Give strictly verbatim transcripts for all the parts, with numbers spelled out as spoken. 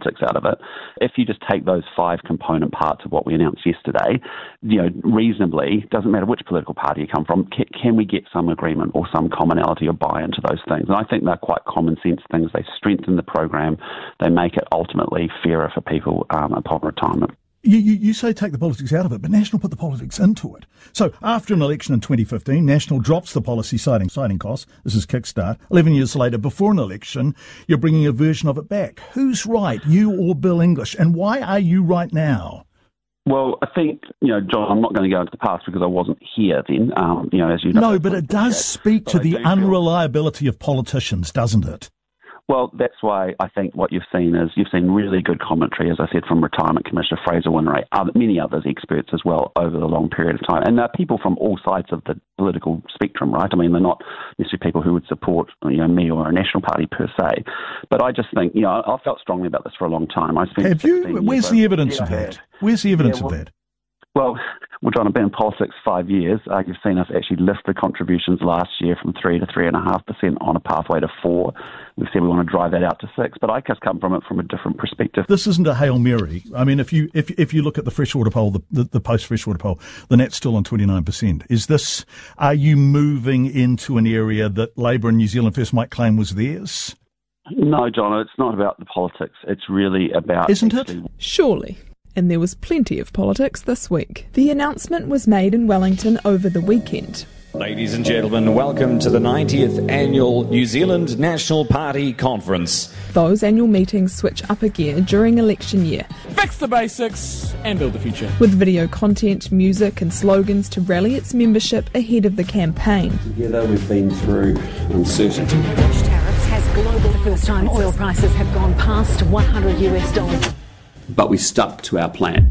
politics out of it. If you just take those five component parts of what we announced yesterday, you know, reasonably, doesn't matter which political party you come from, can, can we get some agreement or some commonality or buy into those things? And I think they're quite common sense things. They strengthen the program. They make it ultimately fairer for people um, upon retirement. You, you, you say take the politics out of it, but National put the politics into it. So after an election in twenty fifteen, National drops the policy citing, citing costs. This is Kickstart. Eleven years later, before an election, you're bringing a version of it back. Who's right, you or Bill English? And why are you right now? Well, I think, you know, John, I'm not going to go into the past because I wasn't here then, um, you know, as you know. No, but it does speak to the unreliability of politicians, doesn't it? Well, that's why I think what you've seen is you've seen really good commentary, as I said, from Retirement Commissioner Fraser Wainwright, other, many others experts as well over the long period of time. And they're people from all sides of the political spectrum, right? I mean, they're not necessarily people who would support, you know, me or a National Party per se. But I just think, you know, I've felt strongly about this for a long time. I spent Have you? Where's the evidence yeah, of that? Where's the evidence yeah, well, of that? Well, well, John, I've been in politics five years. Uh, you've seen us actually lift the contributions last year from three to three and a half percent on a pathway to four. We've said we want to drive that out to six, but I just come from it from a different perspective. This isn't a Hail Mary. I mean, if you if if you look at the freshwater poll, the, the, the post freshwater poll, the Nat's still on twenty-nine percent. Is this? Are you moving into an area that Labour and New Zealand First might claim was theirs? No, John, it's not about the politics. It's really about... Isn't it? Surely. And there was plenty of politics this week. The announcement was made in Wellington over the weekend. Ladies and gentlemen, welcome to the ninetieth Annual New Zealand National Party Conference. Those annual meetings switch up a gear during election year. Fix the basics and build the future. With video content, music and slogans to rally its membership ahead of the campaign. Together we've been through uncertainty. Tariffs has global. The first time oil prices have gone past one hundred US dollars. But we stuck to our plan.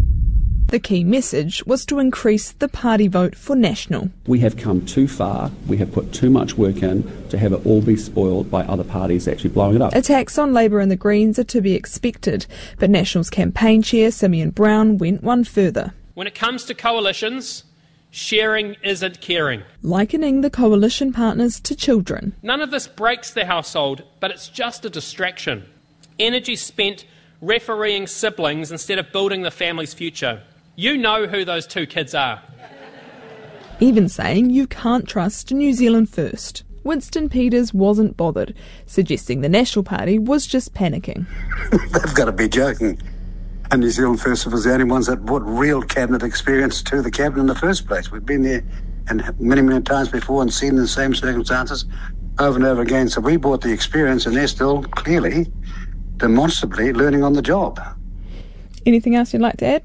The key message was to increase the party vote for National. We have come too far, we have put too much work in to have it all be spoiled by other parties actually blowing it up. Attacks on Labour and the Greens are to be expected, but National's campaign chair, Simeon Brown, went one further. When it comes to coalitions, sharing isn't caring. Likening the coalition partners to children. None of this breaks the household, but it's just a distraction. Energy spent refereeing siblings instead of building the family's future. You know who those two kids are. Even saying you can't trust New Zealand First. Winston Peters wasn't bothered, suggesting the National Party was just panicking. They've got to be joking. And New Zealand First was the only ones that brought real cabinet experience to the cabinet in the first place. We've been there and many, many times before and seen the same circumstances over and over again. So we brought the experience and they're still clearly demonstrably learning on the job. Anything else you'd like to add?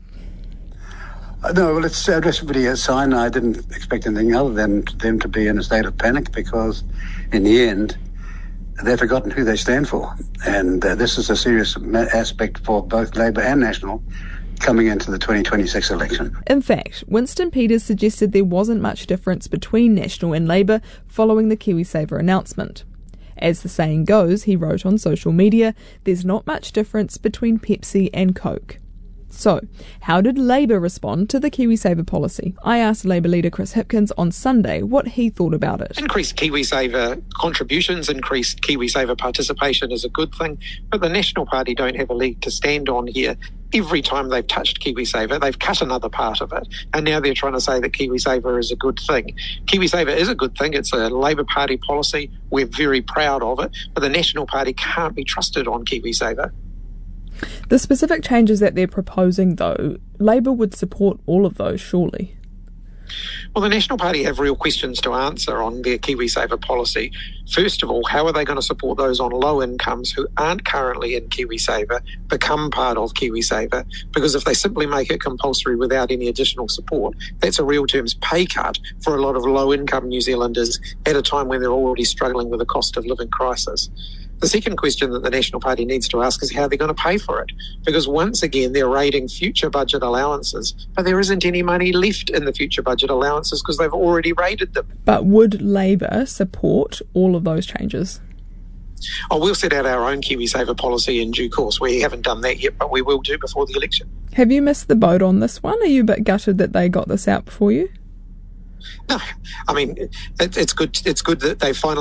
Uh, no, well, it's uh, just really a sign. I didn't expect anything other than them to be in a state of panic because, in the end, they've forgotten who they stand for. And uh, this is a serious ma- aspect for both Labour and National coming into the twenty twenty-six election. In fact, Winston Peters suggested there wasn't much difference between National and Labour following the KiwiSaver announcement. As the saying goes, he wrote on social media, there's not much difference between Pepsi and Coke. So, how did Labour respond to the KiwiSaver policy? I asked Labour leader Chris Hipkins on Sunday what he thought about it. Increased KiwiSaver contributions, increased KiwiSaver participation is a good thing, but the National Party don't have a leg to stand on here. Every time they've touched KiwiSaver, they've cut another part of it, and now they're trying to say that KiwiSaver is a good thing. KiwiSaver is a good thing. It's a Labour Party policy. We're very proud of it, but the National Party can't be trusted on KiwiSaver. The specific changes that they're proposing, though, Labour would support all of those, surely. Well, the National Party have real questions to answer on their KiwiSaver policy. First of all, how are they going to support those on low incomes who aren't currently in KiwiSaver become part of KiwiSaver? Because if they simply make it compulsory without any additional support, that's a real terms pay cut for a lot of low income New Zealanders at a time when they're already struggling with a cost of living crisis. The second question that the National Party needs to ask is how they're going to pay for it. Because once again, they're raiding future budget allowances, but there isn't any money left in the future budget allowances because they've already raided them. But would Labour support all of those changes? Oh, we'll set out our own KiwiSaver policy in due course. We haven't done that yet, but we will do before the election. Have you missed the boat on this one? Are you a bit gutted that they got this out before you? No. I mean, it, it's good. It's good that they finally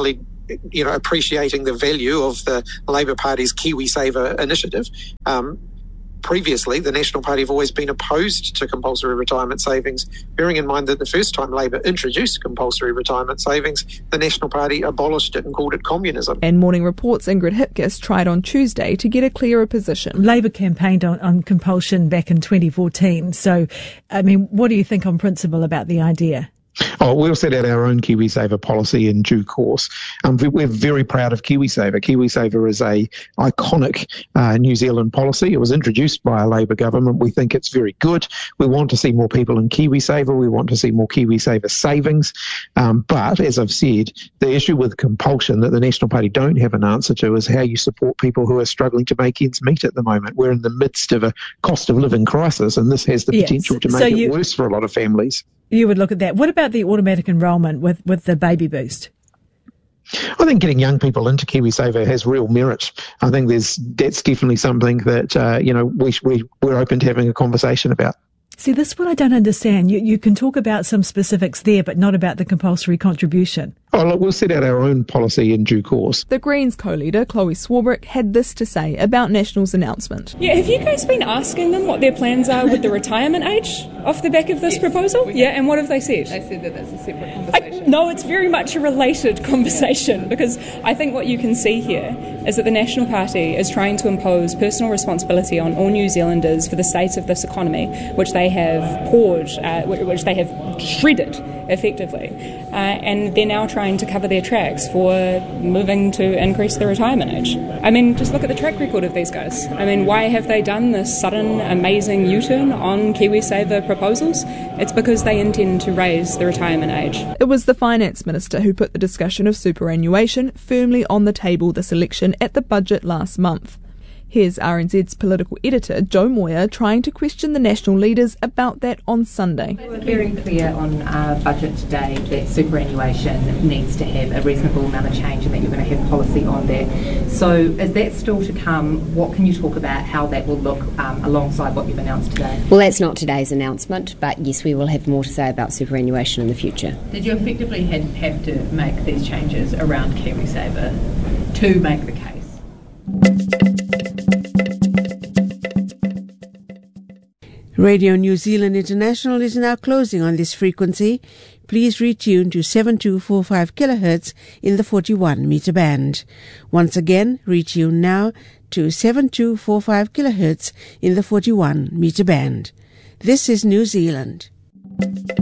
you know, appreciating the value of the Labour Party's KiwiSaver initiative. Um, Previously, the National Party have always been opposed to compulsory retirement savings, bearing in mind that the first time Labor introduced compulsory retirement savings, the National Party abolished it and called it communism. And Morning Report's Ingrid Hipkiss tried on Tuesday to get a clearer position. Labor campaigned on, on compulsion back in twenty fourteen. So, I mean, what do you think on principle about the idea? Oh, we'll set out our own KiwiSaver policy in due course. Um, we're very proud of KiwiSaver. KiwiSaver is a iconic uh, New Zealand policy. It was introduced by a Labor government. We think it's very good. We want to see more people in KiwiSaver. We want to see more KiwiSaver savings. Um, but, as I've said, the issue with compulsion that the National Party don't have an answer to is how you support people who are struggling to make ends meet at the moment. We're in the midst of a cost of living crisis, and this has the yes. potential to make so it you- worse for a lot of families. You would look at that. What about the automatic enrolment with, with the baby boost? I think getting young people into KiwiSaver has real merit. I think there's that's definitely something that uh, you know we, we we're open to having a conversation about. See, this is what I don't understand. You you can talk about some specifics there, but not about the compulsory contribution. Oh, look, we'll set out our own policy in due course. The Greens co-leader, Chloe Swarbrick, had this to say about National's announcement. Yeah, have you guys been asking them what their plans are with the retirement age off the back of this yes, proposal? Yeah, and what have they said? They said that that's a separate conversation. I, no, it's very much a related conversation, because I think what you can see here is that the National Party is trying to impose personal responsibility on all New Zealanders for the state of this economy, which they have poured, uh, which they have shredded effectively, uh, and they're now trying to cover their tracks for moving to increase the retirement age. I mean, just look at the track record of these guys. I mean, why have they done this sudden, amazing U-turn on KiwiSaver proposals? It's because they intend to raise the retirement age. It was the Finance Minister who put the discussion of superannuation firmly on the table this election at the budget last month. Here's R N Z's political editor, Joe Moyer, trying to question the national leaders about that on Sunday. We were very clear on our budget today that superannuation needs to have a reasonable amount of change and that you're going to have policy on that. So is that still to come? What can you talk about how that will look um, alongside what you've announced today? Well, that's not today's announcement, but yes, we will have more to say about superannuation in the future. Did you effectively have, have to make these changes around KiwiSaver to make the case? Radio New Zealand International is now closing on this frequency. Please retune to seven two four five kilohertz in the forty-one meter band. Once again, retune now to seven two four five kilohertz in the forty-one meter band. This is New Zealand.